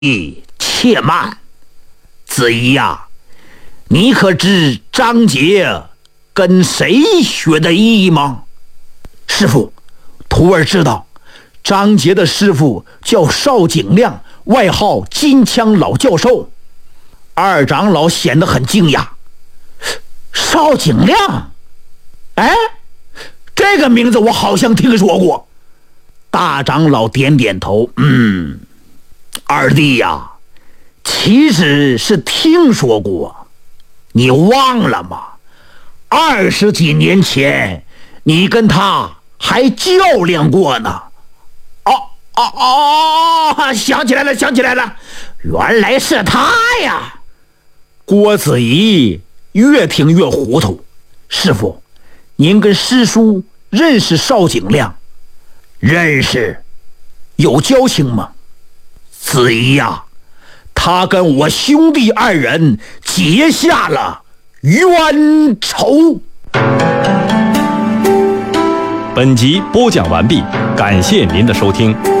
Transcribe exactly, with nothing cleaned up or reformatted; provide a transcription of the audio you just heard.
且慢，子怡呀，你可知张杰跟谁学的艺吗？师傅，徒儿知道，张杰的师傅叫邵景亮，外号金枪老教授。二长老显得很惊讶。邵景亮？哎，这个名字我好像听说过。大长老点点头，嗯，二弟呀，其实是听说过，你忘了吗？二十几年前，你跟他还较量过呢。哦哦哦，想起来了，想起来了，原来是他呀！郭子仪越听越糊涂。师傅，您跟师叔认识邵景亮？认识，有交情吗？子仪呀，他跟我兄弟二人结下了冤仇。 本集播讲完毕，感谢您的收听。